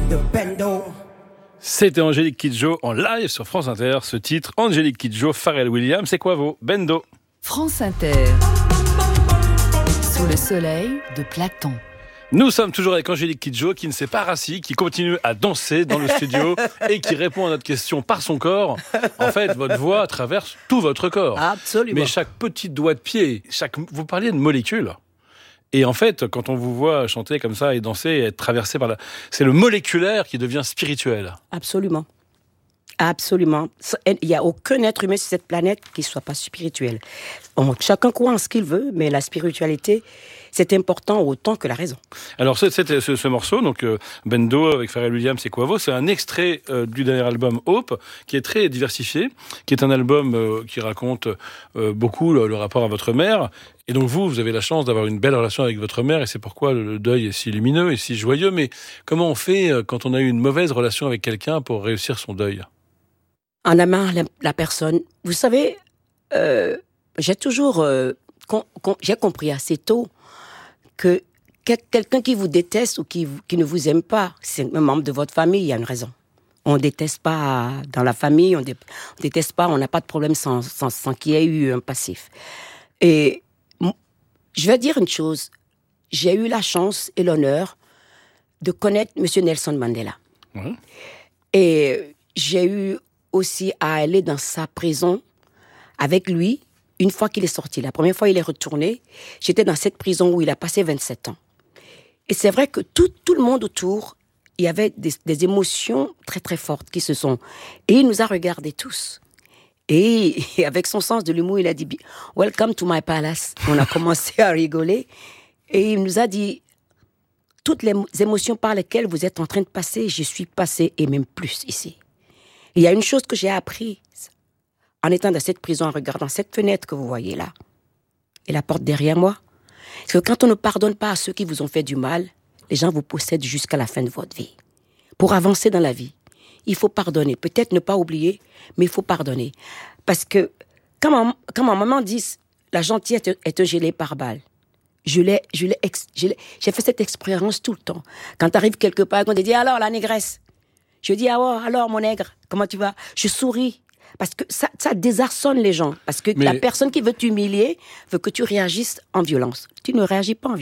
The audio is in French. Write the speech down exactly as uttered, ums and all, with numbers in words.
de Bendo. C'était Angélique Kidjo en live sur France Inter. Ce titre, Angélique Kidjo, Pharrell Williams, c'est quoi vos Bendo? France Inter. Sous le soleil de Platon. Nous sommes toujours avec Angélique Kidjo qui ne s'est pas rassis, qui continue à danser dans le studio et qui répond à notre question par son corps. En fait, votre voix traverse tout votre corps. Absolument. Mais chaque petit doigt de pied, chaque... vous parliez de molécules. Et en fait, quand on vous voit chanter comme ça et danser et être traversé par la... C'est le moléculaire qui devient spirituel. Absolument. Absolument. Il n'y a aucun être humain sur cette planète qui ne soit pas spirituel. On, chacun croit en ce qu'il veut, mais la spiritualité, c'est important autant que la raison. Alors, ce, ce, ce morceau, donc euh, Bendo avec Pharrell Williams et Quavo, c'est un extrait euh, du dernier album Hope, qui est très diversifié, qui est un album euh, qui raconte euh, beaucoup le, le rapport à votre mère. Et donc vous, vous avez la chance d'avoir une belle relation avec votre mère, et c'est pourquoi le deuil est si lumineux et si joyeux. Mais comment on fait quand on a eu une mauvaise relation avec quelqu'un pour réussir son deuil ? En aimant la, la personne. Vous savez, euh, j'ai toujours euh, com- com- j'ai compris assez tôt que quelqu'un qui vous déteste ou qui, qui ne vous aime pas, c'est un membre de votre famille, il y a une raison. On ne déteste pas dans la famille, on ne dé- déteste pas, on n'a pas de problème sans, sans, sans qu'il y ait eu un passif. Et m- je vais dire une chose, j'ai eu la chance et l'honneur de connaître M. Nelson Mandela. Mmh. Et j'ai eu aussi à aller dans sa prison avec lui une fois qu'il est sorti. La première fois, il est retourné. J'étais dans cette prison où il a passé vingt-sept ans. Et c'est vrai que tout, tout le monde autour, il y avait des, des émotions très, très fortes qui se sont... Et il nous a regardés tous. Et, et avec son sens de l'humour, il a dit « Welcome to my palace ». On a commencé à rigoler. Et il nous a dit « Toutes les émotions par lesquelles vous êtes en train de passer, je suis passé et même plus ici ». Il y a une chose que j'ai apprise en étant dans cette prison, en regardant cette fenêtre que vous voyez là, et la porte derrière moi, c'est que quand on ne pardonne pas à ceux qui vous ont fait du mal, les gens vous possèdent jusqu'à la fin de votre vie. Pour avancer dans la vie, il faut pardonner. Peut-être ne pas oublier, mais il faut pardonner. Parce que quand ma, quand ma maman dit « la gentillesse est un gilet pare-balles », je l'ai, je l'ai, je l'ai, j'ai fait cette expérience tout le temps. Quand tu arrives quelque part, on te dit « alors, la négresse ». Je dis, ah ouais, alors mon nègre, comment tu vas? Je souris. Parce que ça, ça désarçonne les gens. Parce que Mais... la personne qui veut t'humilier veut que tu réagisses en violence. Tu ne réagis pas en violence.